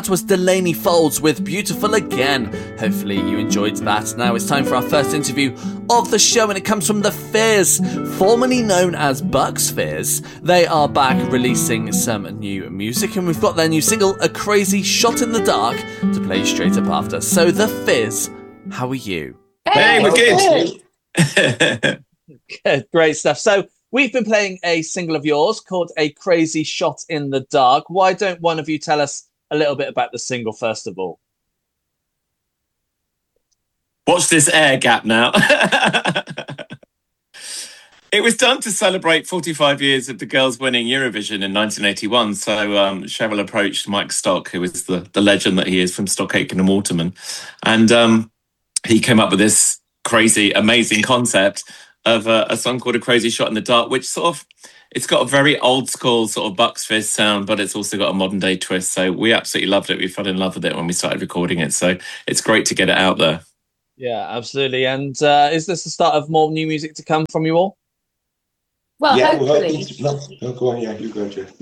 That was Delaney Folds with Beautiful Again. Hopefully you enjoyed that. Now it's time for our first interview of the show, and it comes from The Fizz, formerly known as Bucks Fizz. They are back releasing some new music, and we've got their new single, A Crazy Shot in the Dark, to play straight up after. So The Fizz, how are you? Hey, we're good. Good, great stuff. So we've been playing a single of yours called A Crazy Shot in the Dark. Why don't one of you tell us a little bit about the single first of all? Watch this air gap now. It was done to celebrate 45 years of the girls winning Eurovision in 1981. So Cheryl approached Mike Stock, who is the legend that he is from Stock Aitken and Waterman. And he came up with this crazy, amazing concept of a song called A Crazy Shot in the Dark, which sort of, it's got a very old school sort of Bucks Fizz sound, but it's also got a modern day twist. So we absolutely loved it. We fell in love with it when we started recording it. So it's great to get it out there. Yeah, absolutely. And is this the start of more new music to come from you all? Well, yeah, hopefully. No, go on, yeah, you go, Jeff.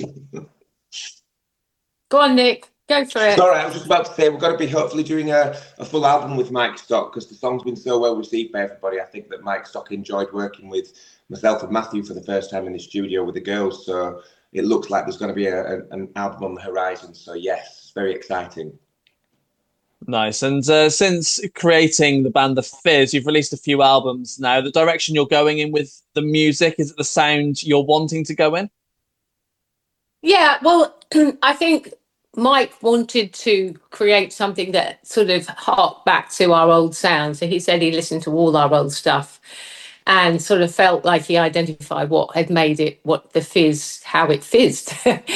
Go on, Nick. Go for it. Sorry, I was just about to say we're going to be hopefully doing a full album with Mike Stock, because the song's been so well received by everybody. I think that Mike Stock enjoyed working with myself and Matthew for the first time in the studio with the girls. So it looks like there's going to be an album on the horizon. So yes, very exciting. Nice. And since creating the band The Fizz, you've released a few albums now. The direction you're going in with the music, is it the sound you're wanting to go in? Yeah, well, I think Mike wanted to create something that sort of harked back to our old sound. So he said he listened to all our old stuff and sort of felt like he identified what had made it, what the fizz, how it fizzed.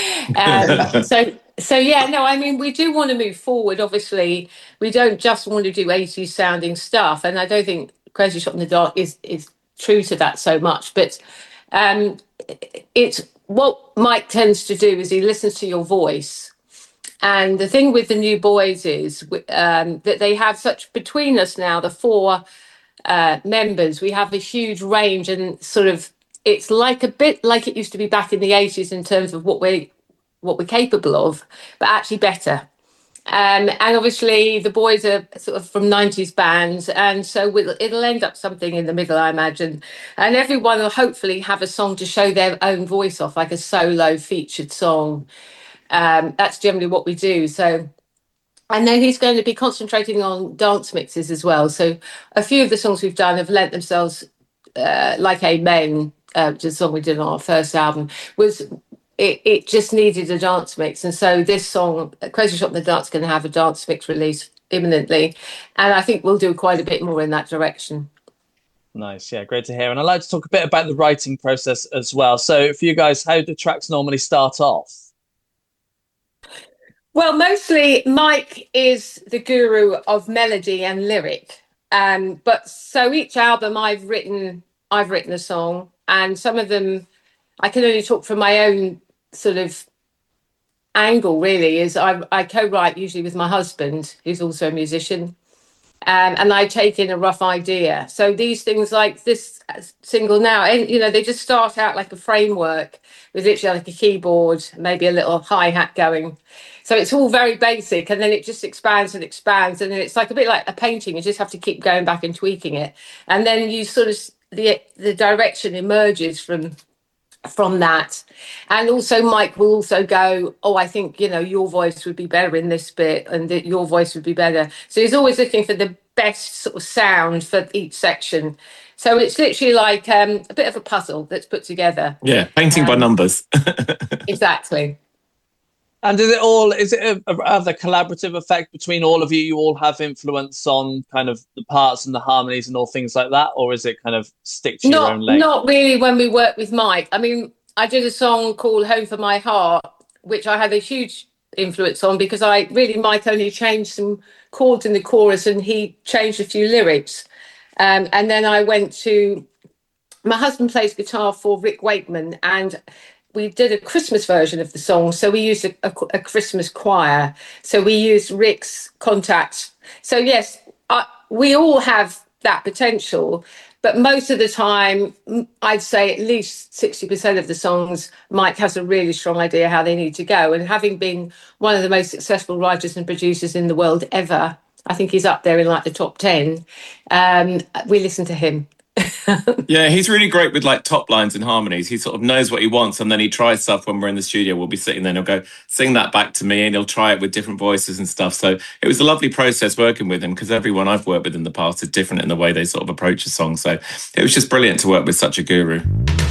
So yeah, no, I mean, we do want to move forward. Obviously, we don't just want to do 80s sounding stuff. And I don't think Crazy Shot in the Dark is true to that so much. But it's what Mike tends to do is he listens to your voice. And the thing with the new boys is that they have such, between us now, the four members, we have a huge range, and sort of it's like a bit like it used to be back in the 80s in terms of what we're capable of, but actually better. And obviously the boys are sort of from 90s bands, and so it'll end up something in the middle, I imagine. And everyone will hopefully have a song to show their own voice off, like a solo featured song. That's generally what we do. So, and then he's going to be concentrating on dance mixes as well. So a few of the songs we've done have lent themselves, like Amen, which is a song we did on our first album, was it just needed a dance mix. And so this song, Crazy Shot in the Dark, is going to have a dance mix release imminently. And I think we'll do quite a bit more in that direction. Nice. Yeah, great to hear. And I'd like to talk a bit about the writing process as well. So for you guys, how do tracks normally start off? Well, mostly Mike is the guru of melody and lyric. But so each album I've written a song, and some of them I can only talk from my own sort of angle, really, is I co-write usually with my husband, who's also a musician, and I take in a rough idea. So these things like this single now, and they just start out like a framework with literally like a keyboard, maybe a little hi-hat going. So it's all very basic, and then it just expands and expands, and then it's like a bit like a painting. You just have to keep going back and tweaking it, and then you sort of the direction emerges from that. And also Mike will also go, I think your voice would be better in this bit, and that your voice would be better. So he's always looking for the best sort of sound for each section. So it's literally like a bit of a puzzle that's put together. Yeah, painting by numbers. Exactly. And is it a rather collaborative effect between all of you? You all have influence on kind of the parts and the harmonies and all things like that? Or is it kind of stick to your own lane? Not really when we work with Mike. I mean, I did a song called Home for My Heart, which I had a huge influence on because Mike only changed some chords in the chorus and he changed a few lyrics. And then my husband plays guitar for Rick Wakeman, and we did a Christmas version of the song. So we used a Christmas choir. So we used Rick's contacts. So yes, we all have that potential, But most of the time, I'd say at least 60% of the songs, Mike has a really strong idea how they need to go. And having been one of the most successful writers and producers in the world ever, I think he's up there in like the top 10. We listen to him. Yeah, he's really great with like top lines and harmonies. He sort of knows what he wants, and then he tries stuff when we're in the studio. We'll be sitting there and he'll go, sing that back to me, and he'll try it with different voices and stuff. So it was a lovely process working with him, because everyone I've worked with in the past is different in the way they sort of approach a song. So it was just brilliant to work with such a guru.